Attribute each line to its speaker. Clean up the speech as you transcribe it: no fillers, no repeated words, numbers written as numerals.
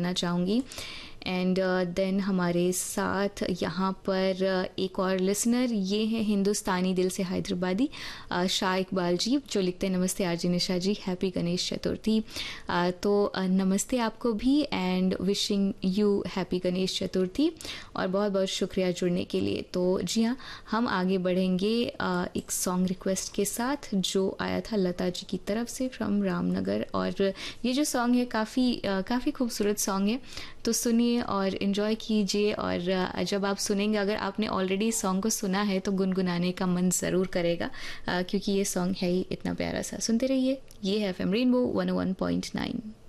Speaker 1: करना चाहूँगी। And then हमारे साथ यहाँ पर एक और लिसनर ये है हिंदुस्तानी दिल से हैदराबादी शाह इकबाल जी, जो लिखते हैं नमस्ते आरजे निशा जी, हैप्पी गणेश चतुर्थी। तो नमस्ते आपको भी and wishing you happy Ganesh Chaturthi और बहुत बहुत शुक्रिया जुड़ने के लिए। तो जी हाँ, हम आगे बढ़ेंगे एक सॉन्ग रिक्वेस्ट के साथ जो आया था लता जी की तरफ से फ्रॉम रामनगर। और ये जो सॉन्ग है काफ़ी खूबसूरत सॉन्ग है, तो सुनिए और इन्जॉय कीजिए। और जब आप सुनेंगे, अगर आपने ऑलरेडी इस सॉन्ग को सुना है तो गुनगुनाने का मन ज़रूर करेगा, क्योंकि ये सॉन्ग है ही इतना प्यारा सा। सुनते रहिए, ये है FM रेनबो 101.9।